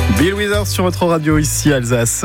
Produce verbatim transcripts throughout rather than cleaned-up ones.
Bill Withers sur votre radio ici Alsace.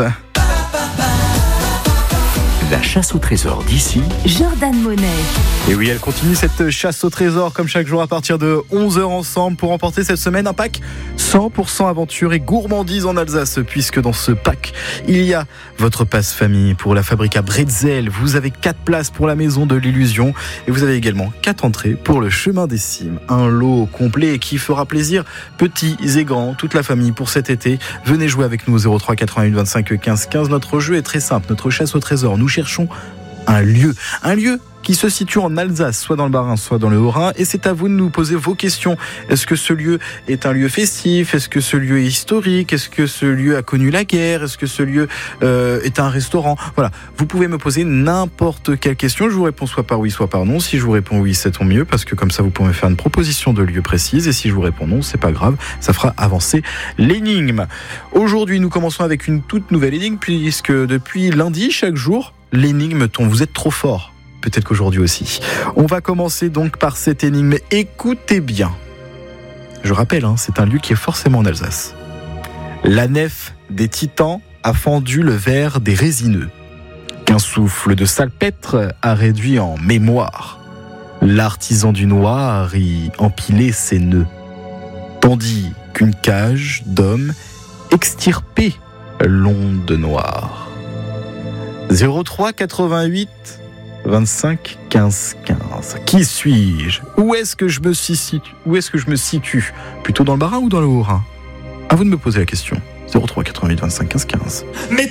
La chasse au trésor d'ici, Jordan Monet. Et oui, elle continue cette chasse au trésor comme chaque jour à partir de onze heures ensemble pour remporter cette semaine un pack cent pour cent aventure et gourmandise en Alsace, puisque dans ce pack, il y a votre passe famille pour la Fabrica Bretzel. Vous avez quatre places pour la Maison de l'Illusion et vous avez également quatre entrées pour le Chemin des Cimes. Un lot complet qui fera plaisir petits et grands, toute la famille pour cet été. Venez jouer avec nous au zéro trois quatre-vingt-huit vingt-cinq quinze quinze. Notre jeu est très simple, notre chasse au trésor. Nous cherchons un lieu, un lieu qui se situe en Alsace, soit dans le Bas-Rhin, soit dans le Haut-Rhin, et c'est à vous de nous poser vos questions. Est-ce que ce lieu est un lieu festif? Est-ce que ce lieu est historique? Est-ce que ce lieu a connu la guerre? Est-ce que ce lieu euh, est un restaurant? Voilà, vous pouvez me poser n'importe quelle question, je vous réponds soit par oui, soit par non. Si je vous réponds oui, c'est tant mieux, parce que comme ça vous pouvez me faire une proposition de lieu précise, et si je vous réponds non, c'est pas grave, ça fera avancer l'énigme. Aujourd'hui, nous commençons avec une toute nouvelle énigme, puisque depuis lundi, chaque jour, l'énigme tombe. Vous êtes trop fort. Peut-être qu'aujourd'hui aussi. On va commencer donc par cette énigme. Écoutez bien. Je rappelle, hein, c'est un lieu qui est forcément en Alsace. La nef des titans a fendu le verre des résineux, qu'un souffle de salpêtre a réduit en mémoire. L'artisan du noir y empilait ses nœuds, tandis qu'une cage d'hommes extirpait l'onde noire. zéro trois quatre-vingt-huit vingt-cinq quinze quinze. Qui suis-je? Où est-ce que je me situe? Où est-ce que je me situe? Plutôt dans le Bas-Rhin ou dans le Haut-Rhin? À vous de me poser la question. zéro trois quatre-vingt-huit vingt-cinq quinze quinze. Mais